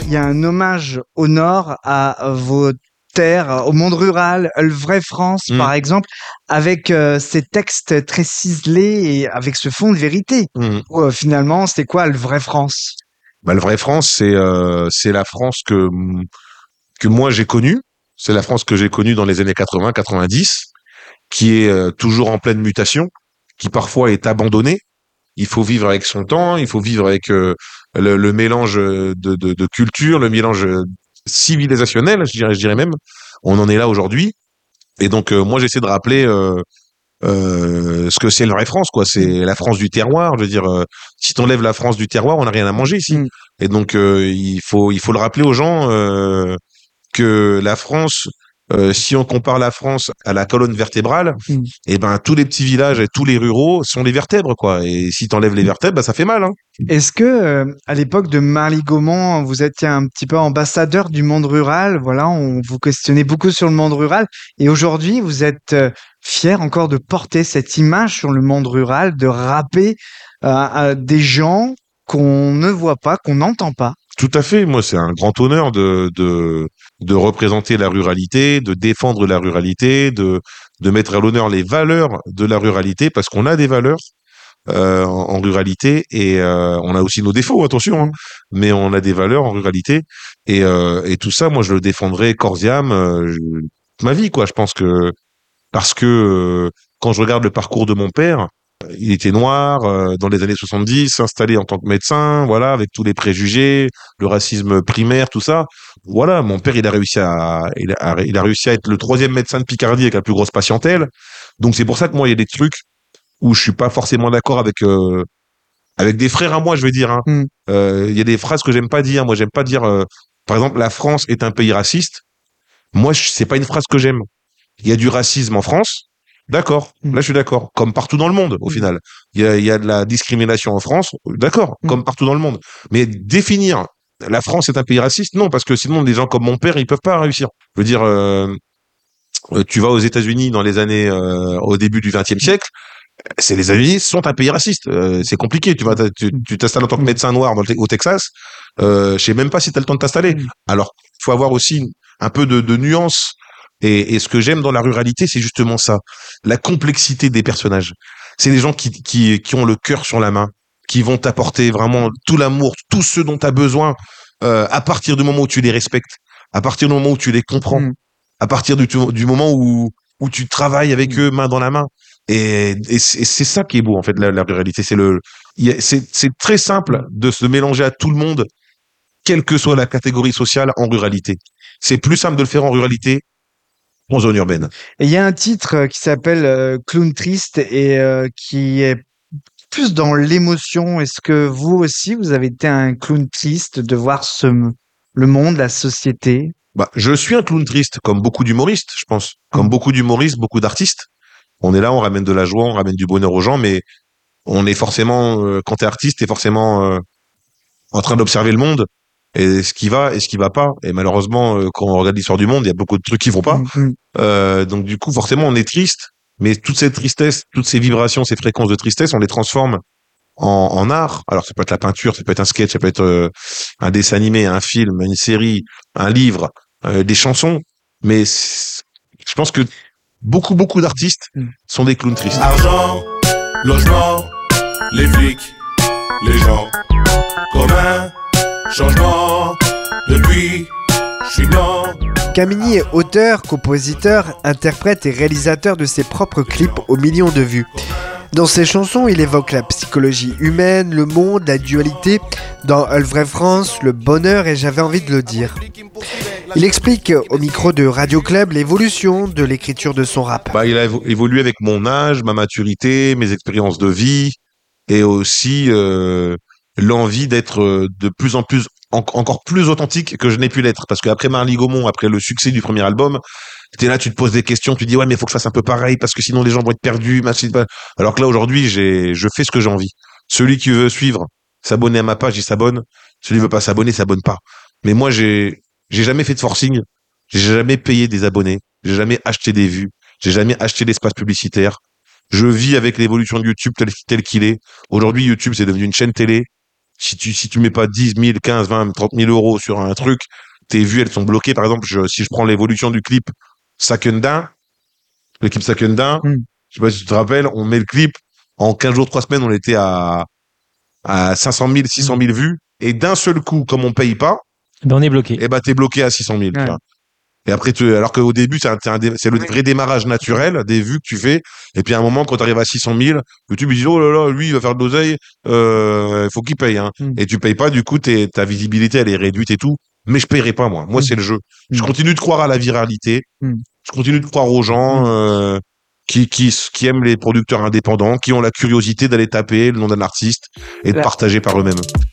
il y a un hommage au Nord à vos terres, au monde rural, le vrai France, par exemple, avec ces textes très ciselés et avec ce fond de vérité. Finalement, c'était quoi le vrai France? Bah, le vrai France, c'est la France que moi j'ai connue. C'est la France que j'ai connue dans les années 80, 90, qui est toujours en pleine mutation, qui parfois est abandonnée. Il faut vivre avec son temps, il faut vivre avec le mélange de culture, le mélange civilisationnel, je dirais même. On en est là aujourd'hui. Et donc moi j'essaie de rappeler ce que c'est le vrai France, quoi. C'est la France du terroir. Je veux dire, si t'enlèves la France du terroir, on n'a rien à manger ici. Et donc il faut le rappeler aux gens que la France, si on compare la France à la colonne vertébrale, et ben tous les petits villages et tous les ruraux sont les vertèbres, quoi. Et si t'enlèves les vertèbres, bah ça fait mal, hein. Est-ce que à l'époque de Marly Gaumont, vous étiez un petit peu ambassadeur du monde rural? Voilà, on vous questionnait beaucoup sur le monde rural, et aujourd'hui vous êtes fier encore de porter cette image sur le monde rural, de rapper à des gens qu'on ne voit pas, qu'on n'entend pas. Tout à fait. Moi, c'est un grand honneur de représenter la ruralité, de défendre la ruralité, de mettre à l'honneur les valeurs de la ruralité, parce qu'on a des valeurs en ruralité et on a aussi nos défauts, attention, hein, mais on a des valeurs en ruralité et tout ça, moi, je le défendrai corps et âme toute ma vie, quoi. Je pense que parce que quand je regarde le parcours de mon père, il était noir dans les années 70, installé en tant que médecin, voilà, avec tous les préjugés, le racisme primaire, tout ça. Voilà, mon père, il a réussi à être le troisième médecin de Picardie avec la plus grosse patientèle. Donc c'est pour ça que moi, il y a des trucs où je suis pas forcément d'accord avec des frères à moi, je veux dire, hein. Il y a des phrases que j'aime pas dire. Moi, j'aime pas dire, par exemple, la France est un pays raciste. Moi, c'est pas une phrase que j'aime. Il y a du racisme en France. D'accord. Là, je suis d'accord. Comme partout dans le monde, au final. Il y a de la discrimination en France. D'accord. Comme partout dans le monde. Mais définir la France est un pays raciste, non, parce que sinon, des gens comme mon père, ils peuvent pas réussir. Je veux dire, tu vas aux États-Unis dans les années, au début du XXe siècle, c'est les États-Unis sont un pays raciste. C'est compliqué. Tu t'installes en tant que médecin noir au Texas. Je sais même pas si t'as le temps de t'installer. Alors, il faut avoir aussi un peu de nuance. Et ce que j'aime dans la ruralité, c'est justement ça, la complexité des personnages. C'est des gens qui ont le cœur sur la main, qui vont t'apporter vraiment tout l'amour, tout ce dont tu as besoin, à partir du moment où tu les respectes, à partir du moment où tu les comprends, à partir du moment où tu travailles avec eux main dans la main. Et c'est ça qui est beau en fait, la ruralité. C'est très simple de se mélanger à tout le monde, quelle que soit la catégorie sociale en ruralité. C'est plus simple de le faire en ruralité en zone urbaine. Et il y a un titre qui s'appelle Clown Triste et qui est plus dans l'émotion. Est-ce que vous aussi, vous avez été un clown triste de voir le monde, la société? Bah, je suis un clown triste, comme beaucoup d'humoristes, je pense. Comme beaucoup d'humoristes, beaucoup d'artistes. On est là, on ramène de la joie, on ramène du bonheur aux gens, mais on est forcément, quand t'es artiste, t'es forcément en train d'observer le monde et ce qui va et ce qui va pas. Et malheureusement, quand on regarde l'histoire du monde, il y a beaucoup de trucs qui vont pas. Donc du coup, forcément, on est triste. Mais toute cette tristesse, toutes ces vibrations, ces fréquences de tristesse, on les transforme en art. Alors ça peut être la peinture, ça peut être un sketch, ça peut être un dessin animé, un film, une série, un livre, des chansons. Mais je pense que beaucoup d'artistes sont des clowns tristes. Argent, logement, les flics, les gens communs, changement, depuis, je suis blanc. Camini est auteur, compositeur, interprète et réalisateur de ses propres clips aux millions de vues. Dans ses chansons, il évoque la psychologie humaine, le monde, la dualité, dans Le Vrai France, le bonheur et j'avais envie de le dire. Il explique au micro de Radio Club l'évolution de l'écriture de son rap. Bah, il a évolué avec mon âge, ma maturité, mes expériences de vie et aussi l'envie d'être de plus en plus encore plus authentique que je n'ai pu l'être. Parce qu'après Marly Gaumont, après le succès du premier album, t'es là, tu te poses des questions, tu dis ouais mais il faut que je fasse un peu pareil parce que sinon les gens vont être perdus. Alors que là aujourd'hui, je fais ce que j'ai envie. Celui qui veut suivre, s'abonner à ma page, il s'abonne. Celui qui veut pas s'abonner, s'abonne pas. Mais moi j'ai jamais fait de forcing, j'ai jamais payé des abonnés, j'ai jamais acheté des vues, j'ai jamais acheté d'espace publicitaire. Je vis avec l'évolution de YouTube tel qu'il est. Aujourd'hui, YouTube c'est devenu une chaîne télé. si tu mets pas 10 000, 15, 20, 30 000 euros sur un truc, tes vues, elles sont bloquées. Par exemple, si je prends l'évolution du clip Sakunda, le clip Sakunda, je sais pas si tu te rappelles, on met le clip, en 15 jours, 3 semaines, on était à 500 000, 600 000 vues. Et d'un seul coup, comme on paye pas, Ben, on est bloqué. eh ben, t'es bloqué à 600 000. Tu vois. Et après, alors qu'au début, c'est le vrai démarrage naturel des vues que tu fais. Et puis à un moment, quand tu arrives à 600 000, YouTube, il dit, oh là là, lui, il va faire de l'oseille, faut qu'il paye, hein. Et tu payes pas, du coup, ta visibilité, elle est réduite et tout. Mais je paierai pas, moi. Moi, c'est le jeu. Je continue de croire à la viralité. Je continue de croire aux gens, qui aiment les producteurs indépendants, qui ont la curiosité d'aller taper le nom d'un artiste et de partager par eux-mêmes.